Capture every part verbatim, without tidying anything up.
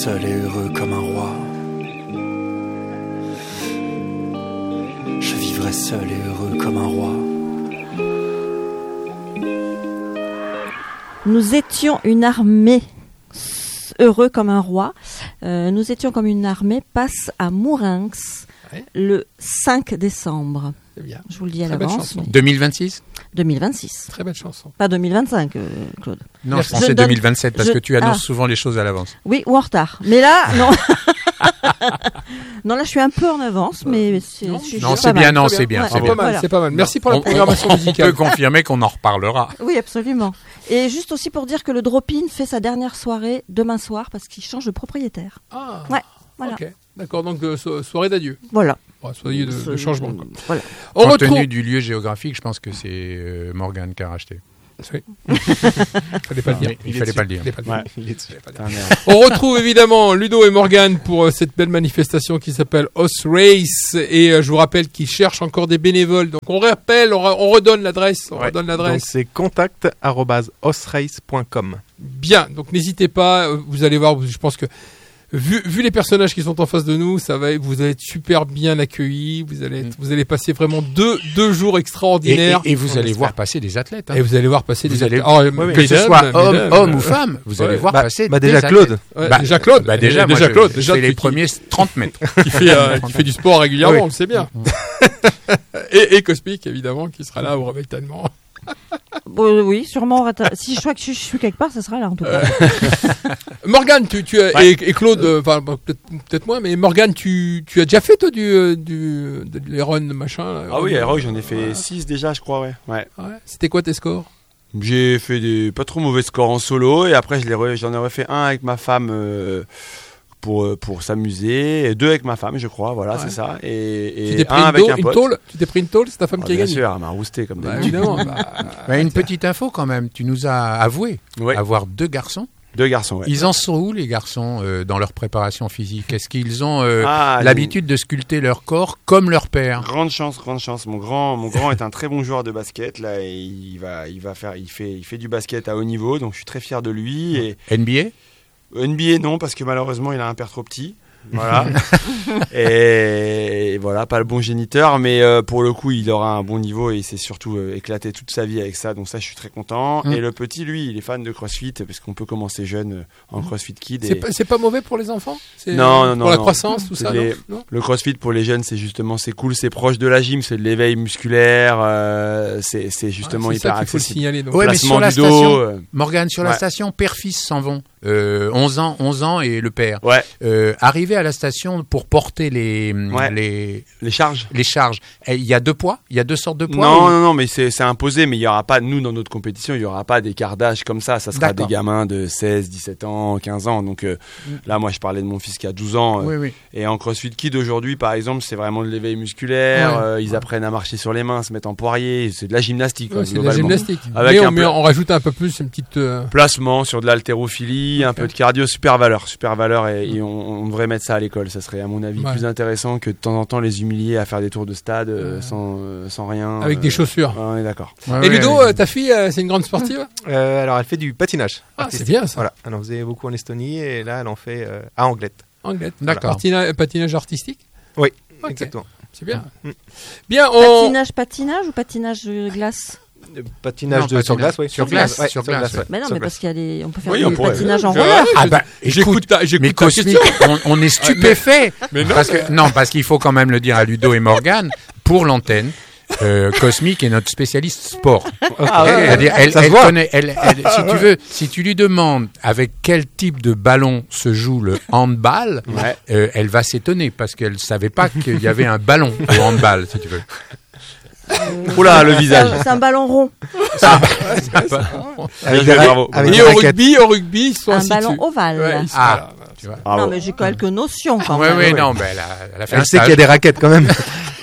seul et heureux comme un roi. Je vivrai seul et heureux comme un roi. Nous étions une armée, heureux comme un roi. Euh, nous étions comme une armée passe à Mourinx ouais. le cinq décembre. C'est bien. Je vous le dis à Très l'avance. Mais... deux mille vingt-six deux mille vingt-six. Très belle chanson. Pas deux mille vingt-cinq, euh, Claude. Non, je pensais je deux mille vingt-sept donne... parce je... que tu annonces ah. souvent les choses à l'avance. Oui, ou en retard. Mais là, non. Non, là, je suis un peu en avance, mais c'est, non, je, je non, c'est bien, non, c'est bien, ouais, c'est bien. bien. Pas mal, voilà. C'est pas mal. Merci pour la programmation on, musicale. On peut confirmer qu'on en reparlera. Oui, absolument. Et juste aussi pour dire que le Drop-In fait sa dernière soirée demain soir parce qu'il change de propriétaire. Ah. Ouais, voilà. Ok, d'accord. Donc euh, so- soirée d'adieu. Voilà. Ouais, soirée de, de changement. Quoi. Voilà. On Compte retrouve... tenu du lieu géographique, je pense que c'est euh, Morgane qui a racheté. Oui. Fallait pas le dire. Il, il fallait pas le dire. Ouais, il On retrouve évidemment Ludo et Morgane pour euh, cette belle manifestation qui s'appelle Hoss Race et euh, je vous rappelle qu'ils cherchent encore des bénévoles. Donc on rappelle, on, re- on redonne l'adresse. On ouais. redonne l'adresse. Donc c'est contact arobase hoss race point com. Bien. Donc n'hésitez pas. Vous allez voir. Je pense que Vu, vu les personnages qui sont en face de nous, ça va, vous allez être super bien accueillis. Vous allez, être, vous allez passer vraiment deux, deux jours extraordinaires. Et, et, et vous allez voir passer des athlètes. Hein. Et vous allez voir passer vous des allez, athlètes. Oh, ouais, que ce soit homme, homme ou femme, vous allez ouais. voir bah, passer bah des déjà athlètes. Claude. Ouais, bah, déjà Claude. Bah déjà, déjà moi, Claude. Je, déjà je fais les qui, premiers trente mètres. Qui fait, euh, qui fait du sport régulièrement, oui. On le sait bien. et, et Cosmic, évidemment, qui sera là au ravitaillement. Bon, oui, sûrement. Si je vois que je suis quelque part, ça sera là en tout cas. Morgane, tu, tu as, ouais. et, et Claude, enfin euh, peut-être, peut-être moins, mais Morgane, tu, tu as déjà fait toi du, du de l'Iron machin là, Ah oui, Iron, j'en ai fait six ouais. déjà, je crois, ouais. ouais. ouais. C'était quoi tes scores? J'ai fait des pas trop mauvais scores en solo et après je l'ai re, j'en ai refait un avec ma femme. Euh, Pour, pour s'amuser, et deux avec ma femme, je crois, voilà, ouais. c'est ça. Et, et tu t'es pris un une avec do- un pote. Une tôle tu t'es pris une tôle, c'est ta femme oh, qui a gagné. Bien sûr, elle m'a rousté comme bah, d'habitude. Évidemment. bah, bah, une petite info quand même, tu nous as avoué ouais. avoir deux garçons. Deux garçons, ouais. Ils en sont où les garçons euh, dans leur préparation physique? Est-ce qu'ils ont euh, ah, l'habitude de sculpter leur corps comme leur père? Grande chance, grande chance. Mon grand, mon grand est un très bon joueur de basket. Là, et il va, il va faire, il fait, il fait du basket à haut niveau, donc je suis très fier de lui. Et N B A? N B A non, parce que malheureusement il a un père trop petit. Voilà. et, et voilà, pas le bon géniteur, mais euh, pour le coup, il aura un bon niveau et il s'est surtout euh, éclaté toute sa vie avec ça. Donc ça, je suis très content. Mmh. Et le petit, lui, il est fan de CrossFit parce qu'on peut commencer jeune euh, en CrossFit Kid. C'est, et... pas, c'est pas mauvais pour les enfants? C'est, non, euh, non, non. Pour la non. croissance, tout c'est ça. Les... Non, non le CrossFit pour les jeunes, c'est justement, c'est cool, c'est proche de la gym, c'est de l'éveil musculaire, euh, c'est, c'est justement ouais, c'est hyper ça qu'il faut accessible. le signaler, donc. Ouais, mais sur la dos, station, euh... Morgane, sur la ouais. station, père-fils s'en vont. Euh, onze ans, onze ans et le père. Ouais. Euh, arrivé à la station pour porter les ouais. les les charges. Les charges. Il y a deux poids. Il y a deux sortes de poids. Non, ou... non, non, mais c'est c'est imposé. Mais il y aura pas nous dans notre compétition, il y aura pas d'écart d'âge comme ça. Ça sera D'accord. des gamins de seize, dix-sept ans, quinze ans. Donc euh, mm. là, moi, je parlais de mon fils qui a douze ans. Euh, oui, oui. Et en CrossFit Kid aujourd'hui, par exemple, c'est vraiment de l'éveil musculaire. Ouais. Euh, ils ouais. apprennent à marcher sur les mains, se mettre en poirier. C'est de la gymnastique. Ouais, hein, c'est de la gymnastique. Avec mais un on, pla- on rajoute un peu plus une petite euh... placement sur de l'haltérophilie, okay. un peu de cardio. Super valeur, super valeur. Et, mm. et on, on devrait mettre ça à l'école. Ça serait à mon avis ouais. plus intéressant que de temps en temps les humilier à faire des tours de stade euh, ouais. sans euh, sans rien. Avec euh... des chaussures. Ouais, on est d'accord. Ouais, et Ludo, ouais, euh, ta fille, euh, c'est une grande sportive? euh, Alors, elle fait du patinage. Ah, artistique. C'est bien ça. Voilà, elle en faisait beaucoup en Estonie et là, elle en fait euh, à Anglette. Anglette, d'accord. Voilà. Patina- patinage artistique? Oui, okay. exactement. C'est bien. Mmh. Bien, on... Patinage, patinage ou patinage de glace? Patinage, non, de, patinage sur glace, oui. Sur glace, ouais, sur sur glace. glace ouais. Mais non, sur mais glace. parce qu'il y a des, on peut faire oui, du on pourrait. patinage en Je... roller. Ah bah, j'écoute ta, j'écoute mais ta Cosmic, on, on est stupéfait. mais non, parce que non, parce qu'il faut quand même le dire à Ludo et Morgane pour l'antenne. Euh, Cosmic est notre spécialiste sport. Ah ouais, C'est-à-dire, elle, ça elle se connaît. Elle, elle, si tu veux, si tu lui demandes avec quel type de ballon se joue le handball, ouais. euh, elle va s'étonner parce qu'elle savait pas qu'il y avait un ballon au handball, si tu veux. Oula, le visage. C'est un, c'est un ballon rond. Ah, Avec des ra- bravo. Avec et des au raquettes. rugby, au rugby, ils sont Un ainsi ballon dessus. ovale. Ouais, ils sont- ah, voilà. tu vois. Bravo. Non, mais j'ai quelques notions quand Ouais, même. ouais, non, mais elle a, elle a fait un Elle sait stage. qu'il y a des raquettes quand même.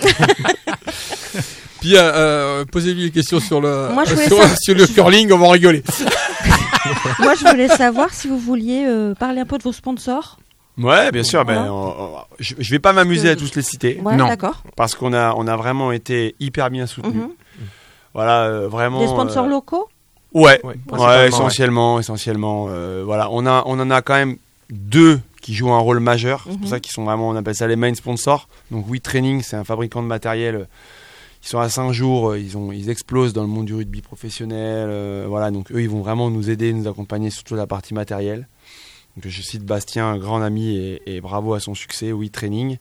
Puis, euh, euh, posez-lui des questions sur le, Moi, je voulais sur, savoir- sur le curling, on va en rigoler. Moi, je voulais savoir si vous vouliez euh, parler un peu de vos sponsors. Ouais, bien sûr. Voilà. Ben, on- on- je, je vais pas m'amuser à tous les citer Ouais, Non. d'accord. parce qu'on a on a vraiment été hyper bien soutenus. Mhm. Voilà, euh, vraiment. Des sponsors euh, locaux? Ouais, Ouais, ouais, principalement, essentiellement, essentiellement. Euh, voilà, on a on en a quand même deux qui jouent un rôle majeur. C'est Mhm. pour ça qu'ils sont vraiment, on appelle ça les main sponsors. Donc We Training, c'est un fabricant de matériel. Ils sont à Saint-Jour, ils, ont, ils explosent dans le monde du rugby professionnel. Euh, voilà, donc eux, ils vont vraiment nous aider, nous accompagner sur toute la partie matérielle. Donc, je cite Bastien, un grand ami, et, et bravo à son succès, We Training.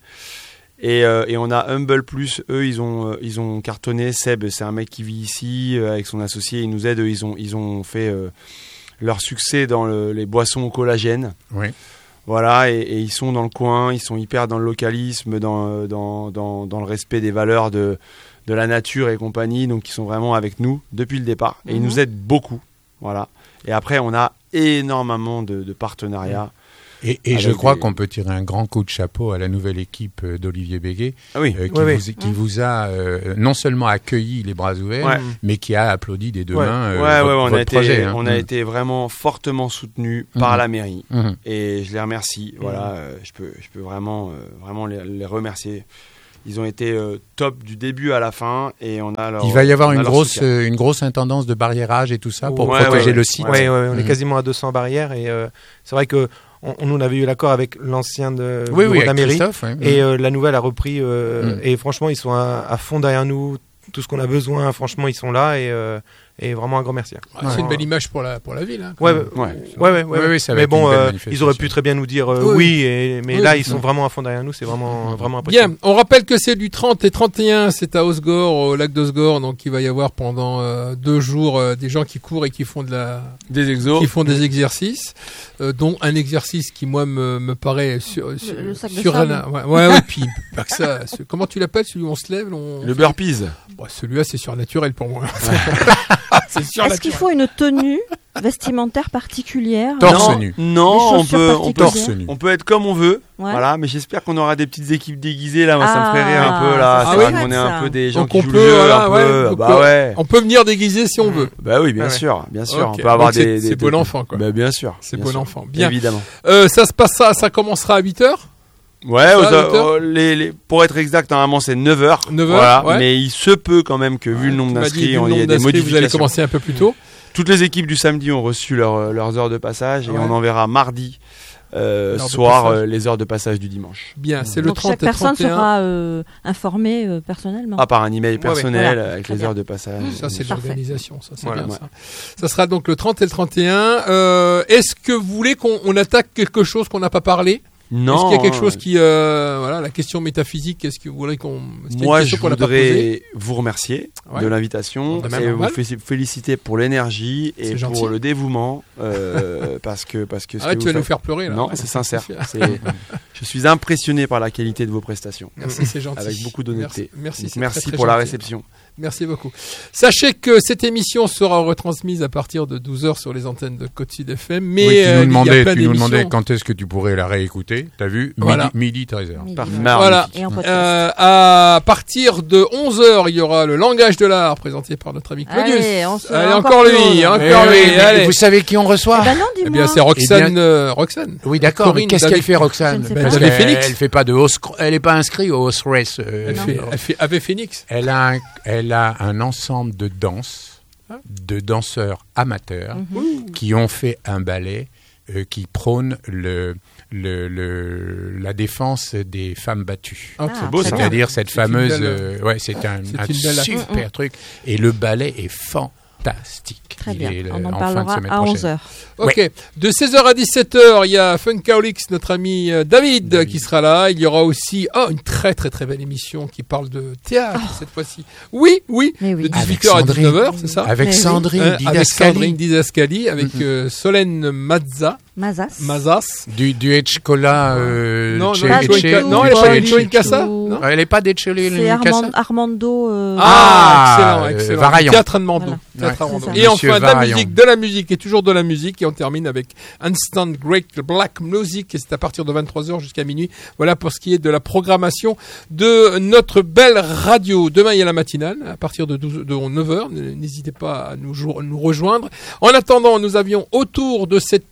Et, euh, et on a Humble Plus, eux, ils ont, euh, ils ont cartonné. Seb, c'est un mec qui vit ici, euh, avec son associé, il nous aide. Eux, ils ont, ils ont fait euh, leur succès dans le, les boissons au collagène. Oui. Voilà, et, et ils sont dans le coin, ils sont hyper dans le localisme, dans, dans, dans, dans le respect des valeurs de, de la nature et compagnie. Donc, ils sont vraiment avec nous depuis le départ. Et Mhm. ils nous aident beaucoup. Voilà. Et après, on a énormément de, de partenariats. Et, et je Avec crois des- qu'on peut tirer un grand coup de chapeau à la nouvelle équipe euh, d'Olivier Béguet, Ah oui. euh, qui, Oui, vous, qui vous a euh, non seulement accueilli les bras ouverts, Ouais. mais qui a applaudi des deux Ouais. mains euh, Ouais, ouais, votre, ouais, on, votre a été, projet. hein. on a Mm. été vraiment fortement soutenus par Mhm. la mairie. Mhm. Et je les remercie. Voilà, euh, je peux, je peux vraiment, euh, vraiment les, les remercier. Ils ont été euh, top du début à la fin et on a leur, Il va y avoir on a une leur grosse, soutien. euh, une grosse intendance de barriérage et tout ça pour Ouais, protéger ouais, ouais. le site. Ouais, ouais, ouais, on est Mhm. quasiment à deux cents barrières et euh, c'est vrai que on, on- nous on avait eu l'accord avec l'ancien de, Oui, bureau oui, de la avec mairie Christophe. ouais. et euh, la nouvelle a repris euh, Mhm. et franchement ils sont à, à fond derrière nous, tout ce qu'on a besoin, franchement ils sont là et, euh, et vraiment un grand merci. Ouais, c'est une belle image pour la, pour la ville. Hein, quand Ouais, même. ouais, Ouais. ouais, ouais, ouais. Oui, oui, ça va mais être bon, une belle euh, manifestation. ils auraient pu très bien nous dire euh, Oui. oui, et, mais Oui, là oui. ils sont vraiment à fond derrière nous, c'est vraiment, vraiment impressionnant. Bien, on rappelle que c'est du trente et trente et un, c'est à Osgore, au lac d'Osgore, donc il va y avoir pendant euh, deux jours euh, des gens qui courent et qui font de la, Des exos. qui font des exercices, euh, dont un exercice qui moi me, me paraît sur, sur, le sac de sur sable. un- ouais, ouais, ouais, puis pas que ça. Ce- comment tu l'appelles celui où on se lève, on... Le burpees. Bon, celui-là c'est surnaturel pour moi. c'est Est-ce surnaturel. qu'il faut une tenue vestimentaire particulière? Torse non, nu. Non, Des on chaussures peut, on peut, Torse nu. on peut être comme on veut. Ouais. Voilà, mais j'espère qu'on aura des petites équipes déguisées là. Moi, ça me ferait rire un Ah, peu là. ça C'est serait vrai chouette, qu'on est ça. un peu des gens Donc qui on jouent peut, le jeu voilà, un ouais, peu. donc, Bah ouais. On peut venir déguisé si on veut. Bah oui, bien Ouais. sûr, bien sûr. Ok. On peut avoir Donc c'est- des, des- c'est bon des- enfant, quoi. Bah bien sûr. C'est bien bon sûr. enfant. Bien. Évidemment. Euh, ça se passe ça, ça commencera à huit heures. Ouais, Ça, aux- huit heures euh, les, les, pour être exact, normalement c'est neuf heures. neuf heures, Voilà, ouais. mais il se peut quand même que vu le nombre Tu m'as dit, d'inscrits, vu le on- il y nombre a des d'inscrits, vous allez modifications. commencer un peu plus tôt. Toutes les équipes du samedi ont reçu leur- leurs heures de passage Ouais. et on enverra mardi euh, L'heure de soir passage. euh, les heures de passage du dimanche. Bien, c'est le Donc trente chaque et personne trente et un. sera euh, informée euh, personnellement. Ah, par un email ouais. personnel Voilà. avec Très les bien. heures de passage. Ça, c'est de Parfait. l'organisation, ça, c'est Voilà, bien ouais. ça. Ça sera donc le trente et le trente et un. Euh, est-ce que vous voulez qu'on on attaque quelque chose qu'on n'a pas parlé? Non. Est-ce qu'il y a quelque chose qui, euh, voilà, la question métaphysique, est-ce que vous voulez qu'on, est-ce qu'il y a une Moi, question je qu'on n'a pas posée? voudrais vous remercier Ouais. de l'invitation De et même, vous normal. fé- féliciter pour l'énergie et C'est gentil. pour le dévouement euh, parce que parce que ce Arrête, que tu vas vous nous faites- faire pleurer, là. Non, Ouais, c'est sincère. sûr. C'est- je suis impressionné par la qualité de vos prestations. Merci, c'est gentil. Avec beaucoup d'honnêteté. Merci, merci, Donc, c'est merci très, très pour la gentil. réception. Merci beaucoup. Sachez que cette émission sera retransmise à partir de douze heures sur les antennes de Côte Sud F M. Mais Oui, tu euh, nous il y a demandais, plein tu nous demandais d'émissions. quand est-ce que tu pourrais la réécouter. T'as vu? Voilà. Midi, midi treize heures. Midi, Parfait. voilà. Voilà. Et en podcast. Euh, à partir de onze heures, il y aura le langage de l'art présenté par notre ami Claudius. Allez, on se- Allez, encore encore lui, Claude. encore Eh lui. oui, mais Allez. vous savez qui on reçoit? Eh ben non, Eh dis-moi. bien, c'est Roxane. euh, Roxane. Oui, d'accord. Mais Corinne qu'est-ce David- qu'elle fait, Roxane? Je ne sais Parce pas. qu'elle- David Phoenix. Elle fait pas de horse, elle est pas inscrite au horse race. euh, Elle Non. fait, elle fait Ave Phoenix. Elle a, un, elle a un ensemble de danses, Ah. de danseurs amateurs Mhm. qui ont fait un ballet euh, qui prône le, le, le, la défense des femmes battues. Ah, Ah, c'est beau, très ça. bien. C'est-à-dire cette C'est une fameuse... belle- euh, ouais, c'est un, c'est un une belle- super Mm, truc. Et le ballet est fantastique. Très Il bien. est, euh, On en fin de parlera semaine à prochaine. onze heures. Ok. De seize heures à dix-sept heures, il y a Funkaolix, notre ami euh, David, David. qui sera là. Il y aura aussi oh, une très très très belle émission qui parle de théâtre cette fois-ci. Oui, oui. Mais oui. De dix-huit heures à Avec dix-neuf heures, Sandrine. c'est ça? Avec Mais oui. Sandrine Euh, avec Didascali, Sandrine Didascali, avec Mhm. euh, Solène Mazza, Mazas. Mazas. du, du Etchkola... Euh, Non, non, Che- pas Choin- du Che- tout. non, du elle est pas Che- une Choin Casa. Non. Elle est pas d'Etchkola C'est Armand- Armando. euh, Ah, Ah, excellent, euh, excellent. Varaillon. Théâtre Armando. Voilà. Théâtre Ouais. Armando. C'est Et ça. Monsieur enfin, de la Varaillon. musique, de la musique, et toujours de la musique. Et on termine avec Instant Great Black Music. Et c'est à partir de vingt-trois heures jusqu'à minuit. Voilà pour ce qui est de la programmation de notre belle radio. Demain, il y a la matinale à partir de, douze, de neuf heures. N'hésitez pas à nous, jou- nous rejoindre. En attendant, nous avions autour de cette table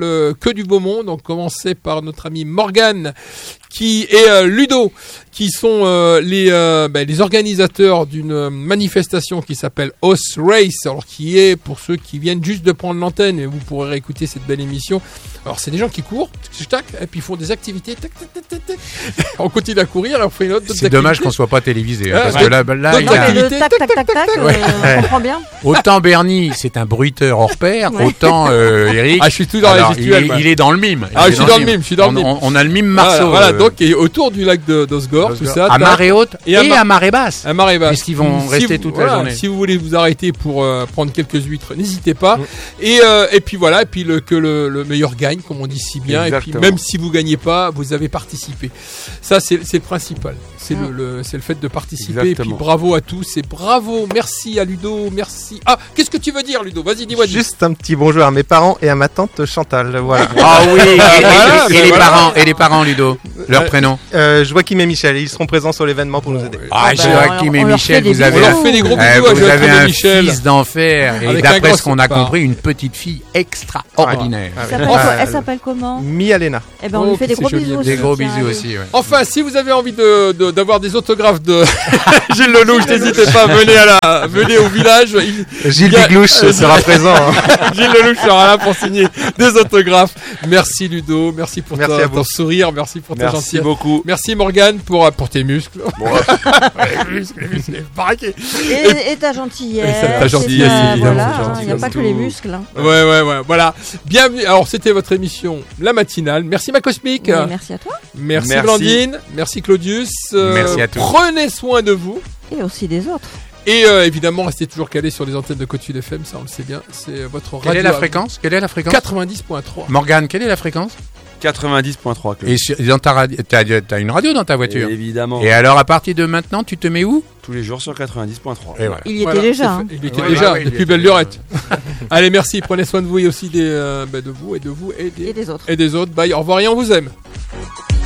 euh, que du beau monde. On commençait par notre ami Morgane qui et euh, Ludo, qui sont euh, les euh, ben, les organisateurs d'une euh, manifestation qui s'appelle Horse Race, alors qui est, pour ceux qui viennent juste de prendre l'antenne, et vous pourrez réécouter cette belle émission. Alors c'est des gens qui courent, tac, et puis ils font des activités, tac, tac, tac, tac. On continue à courir, et on fait une autre. C'est dommage qu'on soit pas télévisé, hein, Ah, parce ouais. que là, là Donc, il y a... Le tac, tac, tac, tac, euh, Ouais. on comprend bien. autant Bernie, c'est un bruiteur hors pair, Ouais. autant euh, Eric. Ah, je suis tout dans alors, la il, gestuelle. est, moi. il est dans le mime. Ah, Il je est suis dans le mime, je suis dans le on, mime. On, on a le mime Voilà, Marceau. voilà, euh, donc et autour du lac de d'Osgore, tout ça, à tac, marée haute et et, à à, ma- marée basse. à marée basse. Puisqu'ils vont Si rester vous- toute voilà, la journée. Si vous voulez vous arrêter pour euh, prendre quelques huîtres, n'hésitez pas. Mm. Et euh, et puis voilà, et puis le, que le, le meilleur gagne, comme on dit si bien. Et Exactement. puis même si vous gagnez pas, vous avez participé. Ça c'est c'est le principal. C'est Mm. le, le c'est le fait de participer. Exactement. Et puis bravo à tous et bravo, merci à Ludo, merci. Ah, qu'est-ce que tu veux dire, Ludo? Vas-y, dis-moi. dis. Juste un petit bonjour à mes parents et à ma tante Chantal. Voilà. Ah oui, et, et- Voilà, et ben les voilà. parents, et les parents, Ludo, leur Euh, prénom. Euh, Joachim et Michel, ils seront présents sur l'événement pour nous aider. Ah, bah, Joachim on et leur Michel, fait des vous avez, On bisous. leur fait des gros eh, bisous à vous avez Joachim et un Michel. fils d'enfer, et Avec un d'après gros ce qu'on a soupard. compris, une petite fille extraordinaire. Ah Elle ouais. s'appelle Ah, quoi- Elle le- s'appelle comment? Mi Alena. Eh ben, on Oh, lui fait des c'est gros joli, bisous des aussi. Des gros tiens, bisous allez. aussi, ouais. Enfin, si vous avez envie de, de- d'avoir des autographes de Gilles Lelouch, n'hésitez pas, venez à la, venez au village. Il- Gilles Bien- Biglouche sera présent. hein. Gilles Lelouch sera là pour signer des autographes. Merci Ludo, merci pour Merci ta- à vous. ton sourire, merci pour ta Merci gentillesse. beaucoup. Merci Morgane pour, pour tes muscles. les muscles, les muscles, baraqués. Et, et ta gentillesse. Et ta et gentillesse, ta- évidemment, Voilà, c'est hein, gentil, il n'y a pas comme que les tout. muscles. hein. Ouais, ouais, ouais, voilà. Bienvenue. Alors, c'était votre émission, La Matinale. Merci ma Cosmique. Oui, merci à toi. Merci, Merci. Blandine. Merci Claudius. Euh, Merci à tous. Prenez soin de vous. Et aussi des autres. Et euh, évidemment, restez toujours calés sur les antennes de Côte-Sud F M, ça on le sait bien. C'est votre radio. Quelle est la à vous. fréquence Quelle est la fréquence quatre-vingt-dix point trois. Morgane, quelle est la fréquence quatre-vingt-dix virgule trois. Claude. Et sur- dans ta radio, t'as, t'as une radio dans ta voiture. Évidemment. Et alors, à partir de maintenant, tu te mets où Tous les jours sur quatre-vingt-dix virgule trois. Et voilà. Il y était Voilà, déjà. c'est hein. fait. Il était Ouais, déjà, ouais, ouais, il depuis y belle était lurette. Allez, merci. Prenez soin de vous et aussi des, euh, bah, de vous et de vous et des, Et des autres. et des autres. Bye. Au revoir et on vous aime.